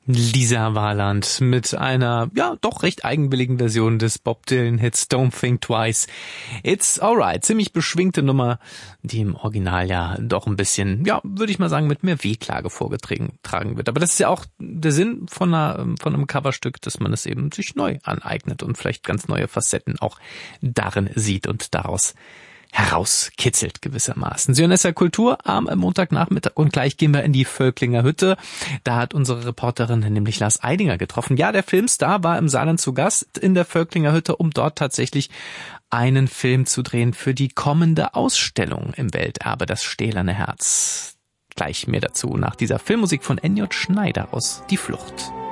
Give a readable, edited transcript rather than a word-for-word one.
Lisa Warland mit einer, ja, doch recht eigenwilligen Version des Bob Dylan-Hits Don't Think Twice. It's Alright. Ziemlich beschwingte Nummer, die im Original ja doch ein bisschen, ja, würde ich mal sagen, mit mehr Wehklage vorgetragen wird. Aber das ist ja auch der Sinn von einem Coverstück, dass man es eben sich neu aneignet und vielleicht ganz neue Facetten auch darin sieht und daraus herauskitzelt gewissermaßen. Sie hören SR Kultur am Montagnachmittag und gleich gehen wir in die Völklinger Hütte. Da hat unsere Reporterin nämlich Lars Eidinger getroffen. Ja, der Filmstar war im Saarland zu Gast in der Völklinger Hütte, um dort tatsächlich einen Film zu drehen für die kommende Ausstellung im Welterbe, das Stählerne Herz. Gleich mehr dazu nach dieser Filmmusik von N.J. Schneider aus Die Flucht.